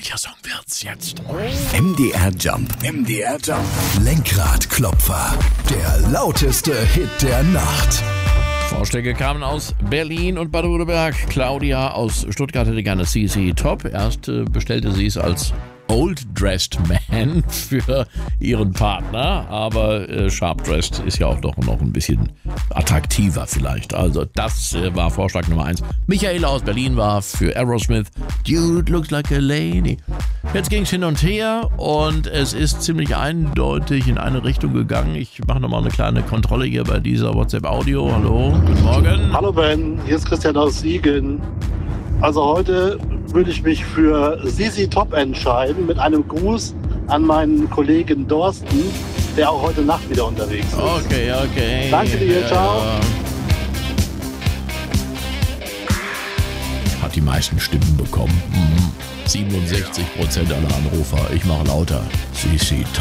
Welcher Song wird's jetzt? MDR Jump. MDR Jump. Lenkradklopfer. Der lauteste Hit der Nacht. Vorschläge kamen aus Berlin und Baden-Württemberg. Claudia aus Stuttgart hätte gerne CC Top. Erst bestellte sie es als Old Dressed Man für ihren Partner, aber Sharp Dressed ist ja auch doch noch ein bisschen attraktiver vielleicht. Also das war Vorschlag Nummer 1. Michaela aus Berlin war für Aerosmith Dude Looks Like a Lady. Jetzt ging es hin und her und es ist ziemlich eindeutig in eine Richtung gegangen. Ich mache nochmal eine kleine Kontrolle hier bei dieser WhatsApp-Audio. Hallo, guten Morgen. Hallo Ben, hier ist Christian aus Siegen. Also heute würde ich mich für CC Top entscheiden, mit einem Gruß an meinen Kollegen Dorsten, der auch heute Nacht wieder unterwegs ist. Okay. Danke dir, ciao. Hat die meisten Stimmen bekommen. 67% aller Anrufer. Ich mache lauter. CC Top.